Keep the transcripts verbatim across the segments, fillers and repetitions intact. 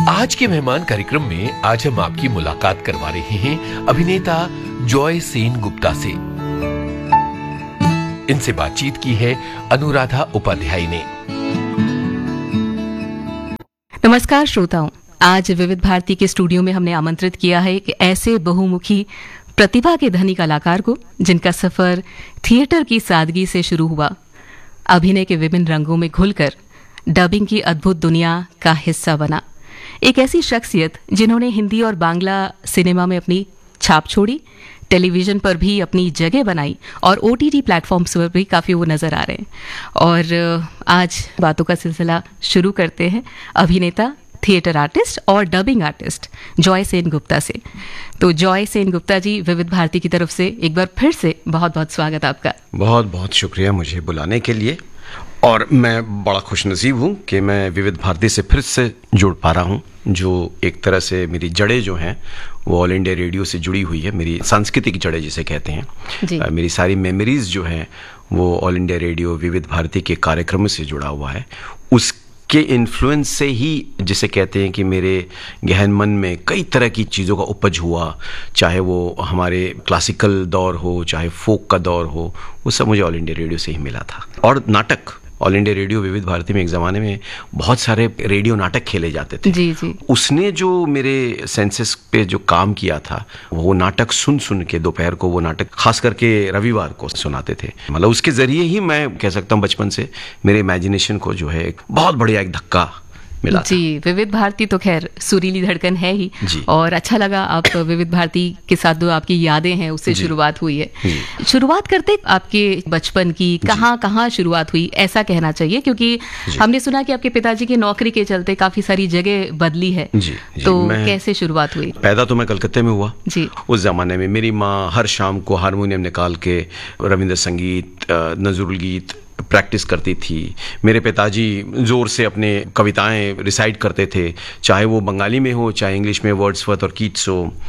आज के मेहमान कार्यक्रम में आज हम आपकी मुलाकात करवा रहे हैं अभिनेता जॉय सेन गुप्ता से। इनसे बातचीत की है अनुराधा उपाध्याय ने। नमस्कार श्रोताओं, आज विविध भारती के स्टूडियो में हमने आमंत्रित किया है कि ऐसे बहुमुखी प्रतिभा के धनी कलाकार को, जिनका सफर थिएटर की सादगी से शुरू हुआ, अभिनय के विभिन्न रंगों में घुलकर डबिंग की अद्भुत दुनिया का हिस्सा बना। एक ऐसी शख्सियत जिन्होंने हिंदी और बांग्ला सिनेमा में अपनी छाप छोड़ी, टेलीविजन पर भी अपनी जगह बनाई और ओटीटी प्लेटफॉर्म्स पर भी काफ़ी वो नज़र आ रहे हैं। और आज बातों का सिलसिला शुरू करते हैं अभिनेता, थिएटर आर्टिस्ट और dubbing artist Joy Sen Gupta से। तो जॉय सेन गुप्ता जी, विविध भारती की तरफ से एक बार फिर से बहुत बहुत स्वागत आपका। बहुत बहुत शुक्रिया मुझे बुलाने के लिए, और मैं बड़ा खुशनसीब हूँ कि मैं विविध भारती से फिर से जुड़ पा रहा हूँ, जो एक तरह से मेरी जड़ें जो हैं वो ऑल इंडिया रेडियो से जुड़ी हुई है। मेरी सांस्कृतिक जड़ें जिसे कहते हैं, आ, मेरी सारी मेमोरीज जो हैं वो ऑल इंडिया रेडियो विविध भारती के कार्यक्रम से जुड़ा हुआ है। उसके इन्फ्लुएंस से ही, जिसे कहते हैं कि मेरे गहन मन में कई तरह की चीज़ों का उपज हुआ, चाहे वो हमारे क्लासिकल दौर हो, चाहे फोक का दौर हो, वो सब मुझे ऑल इंडिया रेडियो से ही मिला था। और नाटक, ऑल इंडिया रेडियो विविध भारती में एक ज़माने में बहुत सारे रेडियो नाटक खेले जाते थे। जी जी। उसने जो मेरे सेंसेस पे जो काम किया था, वो नाटक सुन सुन के दोपहर को वो नाटक खास करके रविवार को सुनाते थे। मतलब उसके ज़रिए ही मैं कह सकता हूँ बचपन से मेरे इमेजिनेशन को जो है बहुत बढ़िया एक धक्का मिला जी। विविध भारती तो खैर सुरीली धड़कन है ही, और अच्छा लगा आप विविध भारती के साथ जो आपकी यादें हैं उससे शुरुआत हुई है। शुरुआत करते आपके बचपन की, कहाँ कहाँ शुरुआत हुई ऐसा कहना चाहिए, क्योंकि हमने सुना कि आपके पिताजी की नौकरी के चलते काफी सारी जगह बदली है। जी, जी, तो कैसे शुरुआत हुई? पैदा तो मैं कलकत्ते में हुआ जी। उस जमाने में मेरी माँ हर शाम को हारमोनियम निकाल के रविंद्र संगीत, नजरुल गीत प्रैक्टिस करती थी। मेरे पिताजी जोर से अपने कविताएं रिसाइट करते थे, चाहे वो बंगाली में हो, चाहे इंग्लिश में वर्ड्सवर्थ और कीट्स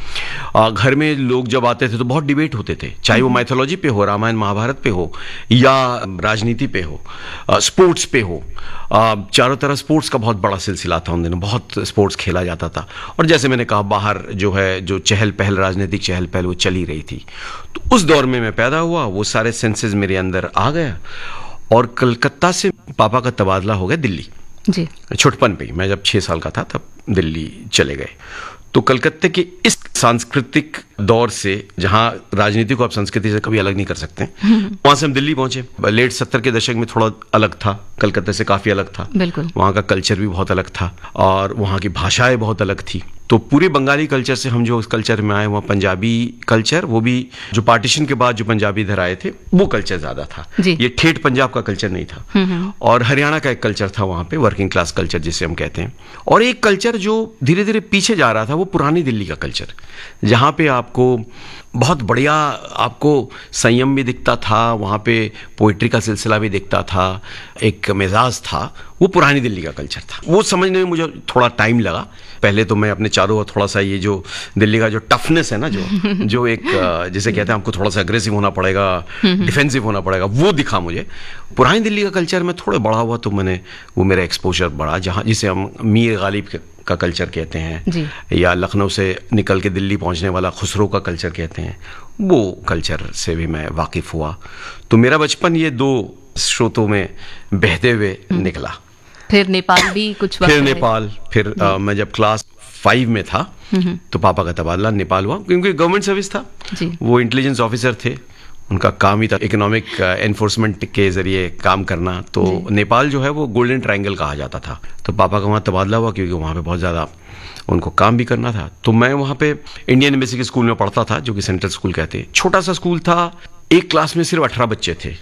हो। घर में लोग जब आते थे तो बहुत डिबेट होते थे, चाहे वो माइथोलॉजी पे हो, रामायण महाभारत पे हो, या राजनीति पे हो, स्पोर्ट्स पे हो। चारों तरफ स्पोर्ट्स का बहुत बड़ा सिलसिला था उन दिनों, बहुत स्पोर्ट्स खेला जाता था। और जैसे मैंने कहा, बाहर जो है जो चहल पहल, राजनीतिक चहल पहल वो चली रही थी। तो उस दौर में मैं पैदा हुआ, वो सारे सेंसेस मेरे अंदर आ गया, और कलकत्ता से पापा का तबादला हो गया दिल्ली जी। छुटपन पे, मैं जब छह साल का था तब दिल्ली चले गए। तो कलकत्ते के इस सांस्कृतिक दौर से, जहाँ राजनीति को आप संस्कृति से कभी अलग नहीं कर सकते, वहां से हम दिल्ली पहुंचे। लेट सत्तर के दशक में थोड़ा अलग था, कलकत्ते से काफी अलग था। बिल्कुल। वहाँ का कल्चर भी बहुत अलग था, और वहाँ की भाषाएं बहुत अलग थी। तो पूरे बंगाली कल्चर से हम जो उस कल्चर में आए, वहाँ पंजाबी कल्चर, वो भी जो पार्टीशन के बाद जो पंजाबी इधर आए थे, वो कल्चर ज्यादा था। ये ठेठ पंजाब का कल्चर नहीं था। और हरियाणा का एक कल्चर था वहाँ पे, वर्किंग क्लास कल्चर जिसे हम कहते हैं। और एक कल्चर जो धीरे धीरे पीछे जा रहा था, वो पुरानी दिल्ली का कल्चर, जहाँ पे आपको बहुत बढ़िया आपको संयम भी दिखता था, वहाँ पे पोइट्री का सिलसिला भी दिखता था, एक मिजाज था। वो पुरानी दिल्ली का कल्चर था। वो समझने में मुझे थोड़ा टाइम लगा। पहले तो मैं अपने चारों ओर थोड़ा सा ये जो दिल्ली का जो टफनेस है ना, जो जो एक जिसे कहते हैं आपको थोड़ा सा अग्रेसिव होना पड़ेगा, डिफेंसिव होना पड़ेगा, वो दिखा मुझे। पुरानी दिल्ली का कल्चर में थोड़ा बड़ा हुआ तो मैंने वो मेरा एक्सपोजर बढ़ा, जहाँ जिसे हम मीर गालिब का कल्चर कहते हैं, या लखनऊ से निकल के दिल्ली पहुंचने वाला खुसरो का कल्चर कहते हैं, वो कल्चर से भी मैं वाकिफ हुआ। तो मेरा बचपन ये दो स्रोतों में बहते हुए निकला। फिर नेपाल भी कुछ फिर नेपाल फिर आ, मैं जब क्लास फाइव में था तो पापा का तबादला नेपाल हुआ, क्योंकि गवर्नमेंट सर्विस था जी। वो इंटेलिजेंस ऑफिसर थे, उनका काम ही था इकोनॉमिक एनफोर्समेंट के जरिए काम करना। तो नेपाल जो है वो गोल्डन ट्रायंगल कहा जाता था। तो पापा का वहाँ तबादला हुआ, क्योंकि वहाँ पे बहुत ज़्यादा उनको काम भी करना था। तो मैं वहाँ पे इंडियन एम्बेसी के स्कूल में पढ़ता था, जो कि सेंट्रल स्कूल कहते हैं। छोटा सा स्कूल था, एक क्लास में सिर्फ अठारह बच्चे थे।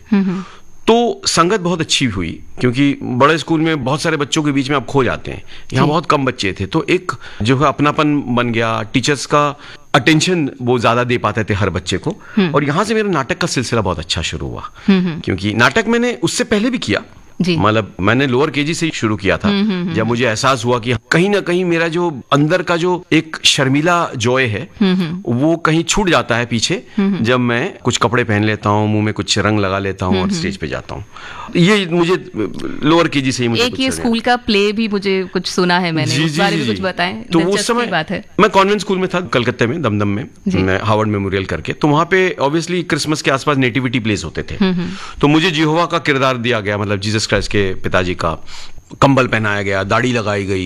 तो संगत बहुत अच्छी हुई, क्योंकि बड़े स्कूल में बहुत सारे बच्चों के बीच में आप खो जाते हैं, यहाँ बहुत कम बच्चे थे। तो एक जो है अपनापन बन गया, टीचर्स का अटेंशन वो ज्यादा दे पाते थे हर बच्चे को। और यहाँ से मेरा नाटक का सिलसिला बहुत अच्छा शुरू हुआ, क्योंकि नाटक मैंने उससे पहले भी किया, मतलब मैंने लोअर केजी से शुरू किया था। जब मुझे एहसास हुआ कि कहीं ना कहीं मेरा जो अंदर का जो एक शर्मिला जॉय है वो कहीं छूट जाता है पीछे, जब मैं कुछ कपड़े पहन लेता हूँ, मुंह में कुछ रंग लगा लेता हूँ और स्टेज पे जाता हूँ। ये मुझे लोअर केजी से ही मुझे एक ये स्कूल का प्ले भी मुझे कुछ सुना है मैंने, जी, उस बारे जी, में कुछ बताएं। तो उस समय बात है, मैं कॉन्वेंट स्कूल में था कलकत्ते में, दमदम में, मैं हार्वर्ड मेमोरियल करके, तो वहां पे ऑब्वियसली क्रिसमस के आसपास नेटिविटी प्लेस होते थे। तो मुझे यहोवा का किरदार दिया गया, मतलब जीसस क्राइस्ट के पिताजी का। कंबल पहनाया गया, दाढ़ी लगाई गई,